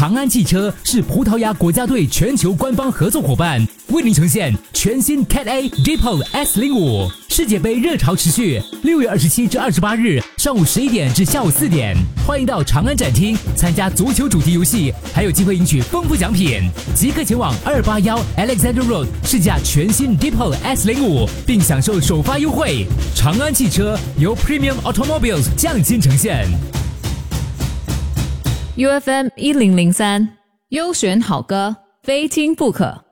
长安汽车是葡萄牙国家队全球官方合作伙伴，为您呈现全新 Cat A Depot S05。世界杯热潮持续，6月27至28日上午11点至下午4点，欢迎到长安展厅参加足球主题游戏，还有机会赢取丰富奖品。即刻前往281 Alexander Road 试驾全新 Depot S05，并享受首发优惠。长安汽车由 Premium Automobiles 匠心呈现。 UFM 1003，优选好歌，非听不可。